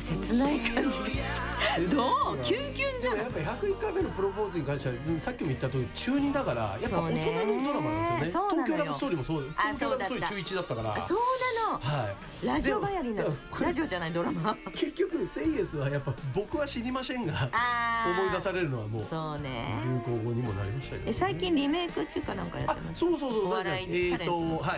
切ない感じがしたどうキュンキュンじゃん。 やっぱ101回目のプロポーズに関してはさっきも言った通り中2だからやっぱ大人のドラマなんですよね。東京ラブストーリーもそう東京ラブストーリー中1だったからそうなの、 はい、 ラジオばやりなラジオじゃないドラマ結局セイエスはやっぱ僕は知りませんが思い出されるのはもうそうね流行語にもなりましたけど、ね、 最近リメイクっていうかなんかやってます。 そうお笑いタレントはい、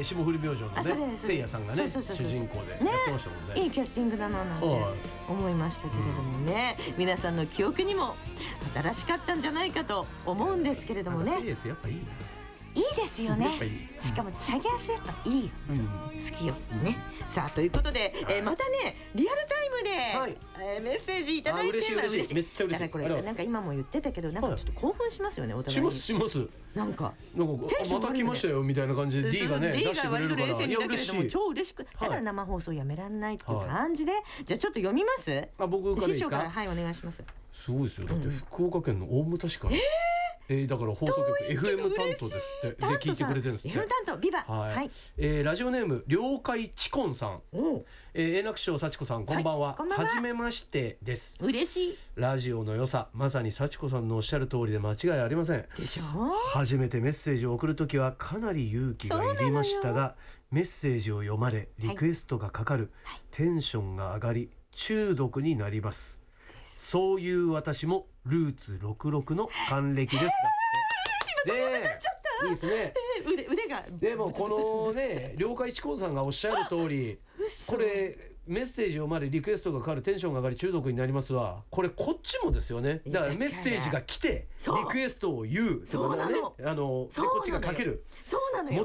霜降り明星のねせいやさんがね主人公でやってましたもんね。 いいキャスティングだななんて思いましたけれどもね、皆さんの記憶にも新しかったんじゃないかと思うんですけれどもね。 セイエスやっぱいいね。 いいですよね。しかもチャゲアスやっぱいいよ、好きよね。さあということで、またねリアルタイムで、メッセージいただいて嬉しいめっちゃ嬉しい。 だからこれなんか今も言ってたけどなんかちょっと興奮しますよね、お互いに。 しますなんかまた来ましたよみたいな感じで D がね出してくれるから、いや嬉しい。 超嬉しくだから生放送やめらんないっていう感じで、じゃあちょっと読みます。 僕からですか。 はいお願いします。 すごいですよ。だって福岡県の大牟田市からだから放送局 FM 担当ですってで聞いてくれてるんですって。 FM 担当ビバ、 はい、ラジオネーム了解チコンさん、円楽師匠幸子さんこんばんは、はじめましてです。 嬉しい。 ラジオの良さまさに幸子さんのおっしゃる通りで間違いありませんでしょ。 初めてメッセージを送るときはかなり勇気がいりましたが、メッセージを読まれリクエストがかかる、テンションが上がり中毒になります。そういう私もルーツ66の還暦です。 今鳥肌立っちゃった。 いいですね。 腕がでもこのね了解チコンさんがおっしゃる通りこれメッセージをまでリクエストがかかるテンションが上がり中毒になりますわ。これこっちもですよね。だからメッセージが来てリクエストを言うとかね、でこっちがかける。 そうなのよ。